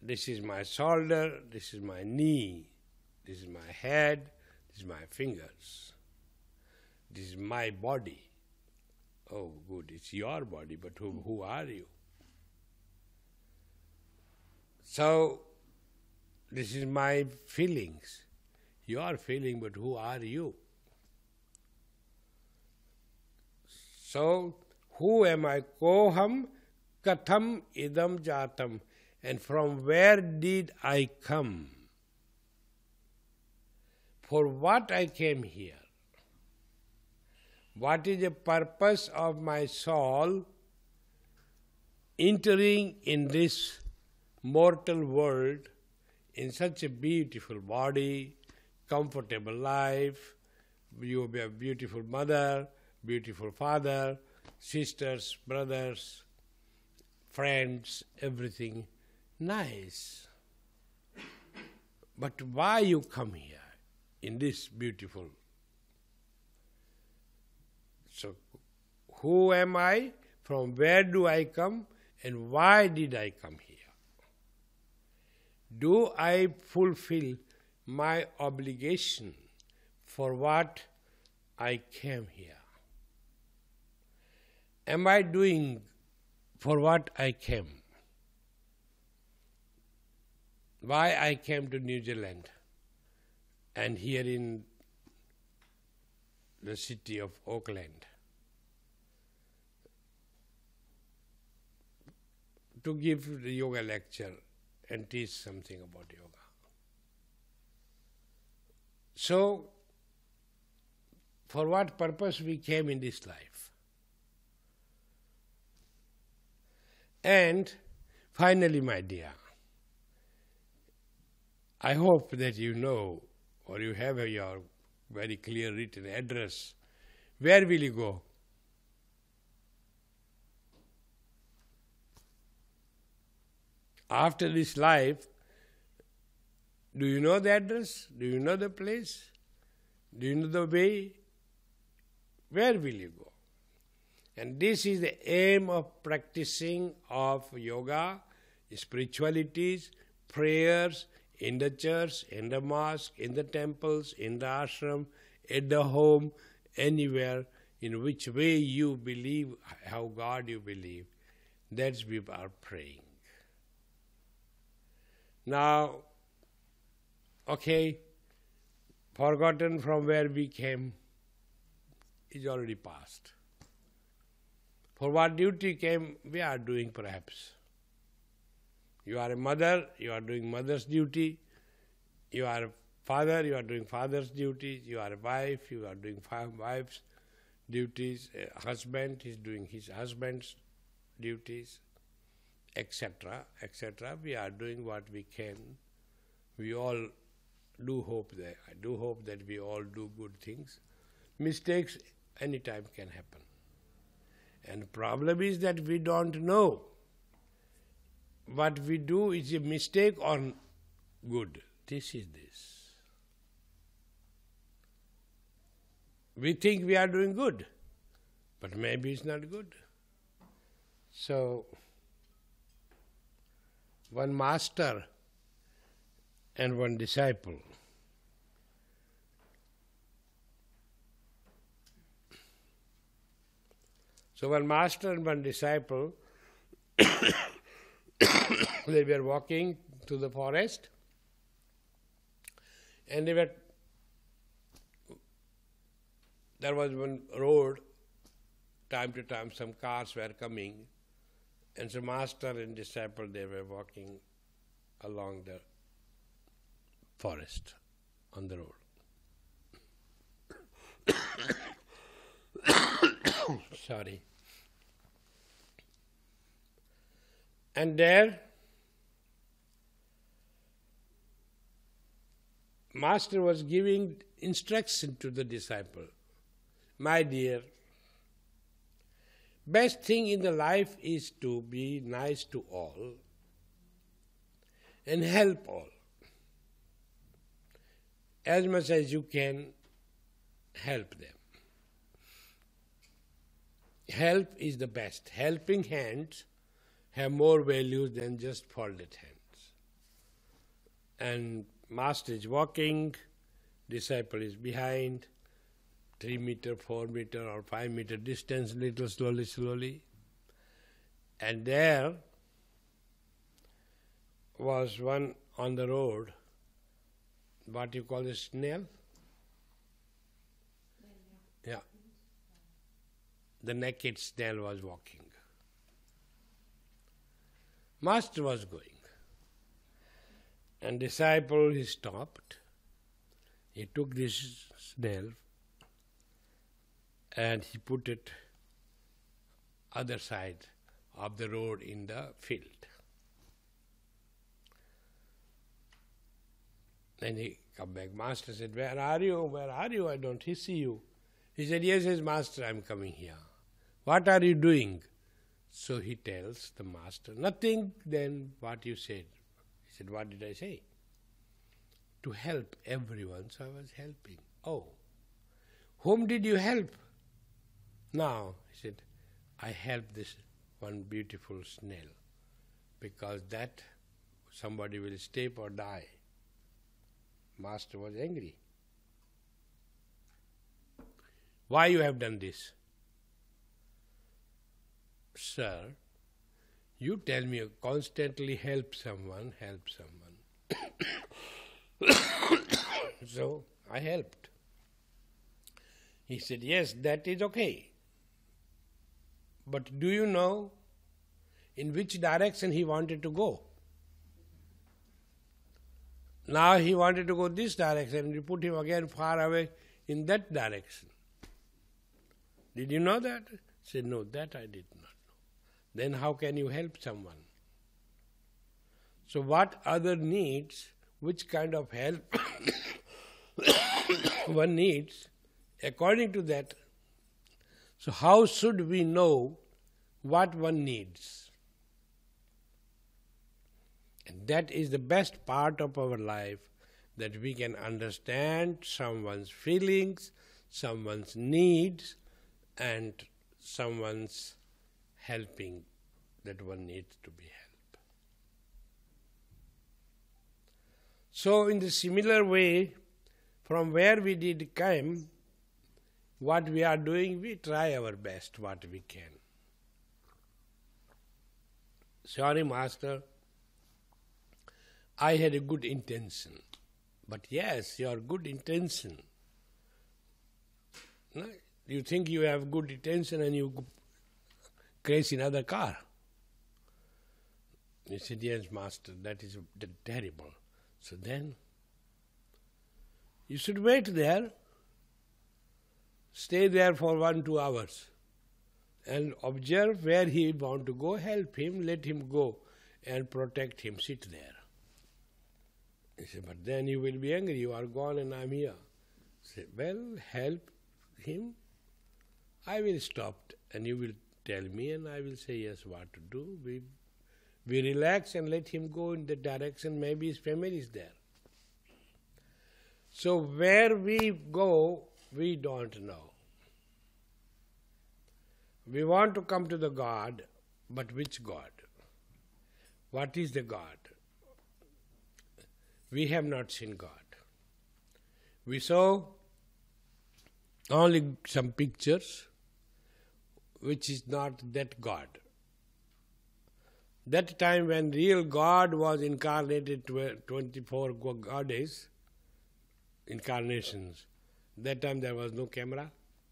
This is my shoulder, this is my knee, this is my head, this is my fingers, this is my body. Oh, good, it's your body, but who are you? So, this is my feelings. You are feeling, but who are you? So, who am I? Koham katham idam jatam. And from where did I come? For what I came here? What is the purpose of my soul entering in this mortal world in such a beautiful body, comfortable life? You will be a beautiful mother, beautiful father, sisters, brothers, friends, everything nice. But why you come here in this beautiful? So, who am I? From where do I come? And why did I come here? Do I fulfill my obligation for what I came here? Am I doing for what I came? Why I came to New Zealand and here in the city of Auckland? To give the yoga lecture and teach something about yoga. So, for what purpose we came in this life? And finally, my dear, I hope that you know or you have your very clear written address. Where will you go? After this life, do you know the address? Do you know the place? Do you know the way? Where will you go? And this is the aim of practicing of yoga, spiritualities, prayers, in the church, in the mosque, in the temples, in the ashram, at the home, anywhere, in which way you believe, how God you believe, that's we are praying. Now, okay, forgotten from where we came is already past. For what duty came, we are doing perhaps. You are a mother, you are doing mother's duty. You are a father, you are doing father's duties. You are a wife, you are doing wife's duties. A husband is doing his husband's duties, etc., etc. We are doing what we can. We all do hope that, I do hope that we all do good things. Mistakes anytime can happen. And the problem is that we don't know what we do is a mistake or good. This is this. We think we are doing good, but maybe it's not good. So, one master and one disciple. So one master and one disciple, they were walking to the forest, and there was one road, time to time some cars were coming, and so master and disciple, they were walking along the forest on the road. Sorry. And there, master was giving instruction to the disciple. My dear, best thing in the life is to be nice to all and help all. As much as you can, help them. Help is the best. Helping hands have more value than just folded hands. And master is walking, disciple is behind, 3 meter, 4 meter or 5 meter distance, little slowly. And there was one on the road, what you call a snail? Yeah. The naked snail was walking. Master was going. And disciple, he stopped. He took this snail and he put it other side of the road in the field. Then he come back. Master said, "Where are you? Where are you? I don't see you." He said, "Yes, yes, Master, I'm coming here." "What are you doing?" So he tells the master, "Nothing." "Then what you said?" He said, "What did I say?" "To help everyone, so I was helping." "Oh, whom did you help?" "Now," he said, "I helped this one beautiful snail, because that somebody will step or die." Master was angry. "Why you have done this?" "Sir, you tell me you constantly help someone. So I helped." He said, "Yes, that is okay. But do you know in which direction he wanted to go?" Now he wanted to go this direction, and you put him again far away in that direction. "Did you know that?" He said, "No, that I did not know." "Then how can you help someone?" So what other needs, which kind of help one needs, according to that. So how should we know what one needs? And that is the best part of our life, that we can understand someone's feelings, someone's needs, and someone's helping that one needs to be helped. So in the similar way, from where we did come, what we are doing, we try our best what we can. "Sorry, Master, I had a good intention." But yes, your good intention. No, you think you have good intention and you crash another car. He said, "Yes, Master, that is terrible." So then, you should wait there, stay there for 1-2 hours, and observe where he want to go, help him, let him go, and protect him, sit there. He said, "But then you will be angry, you are gone and I am here." Say, "Well, help him. I will stop and you will tell me and I will say yes what to do." We relax and let him go in the direction, maybe his family is there. So where we go, we don't know. We want to come to the God, but which God? What is the God? We have not seen God. We saw only some pictures, which is not that God. That time when real God was incarnated, 24 goddess incarnations, that time there was no camera.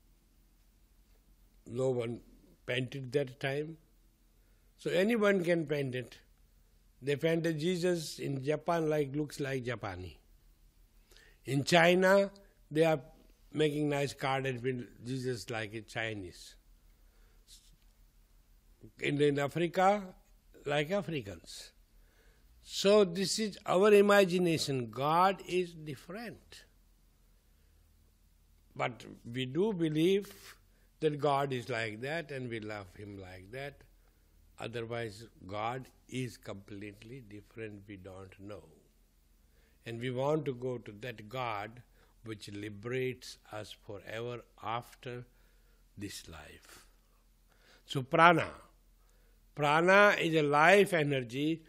No one painted that time. So anyone can paint it. They painted Jesus in Japan looks like Japani. In China, they are making nice gardens with Jesus like a Chinese. In Africa, like Africans. So this is our imagination. God is different. But we do believe that God is like that and we love Him like that. Otherwise, God is completely different, we don't know. And we want to go to that God which liberates us forever after this life. So prana. Prana is a life energy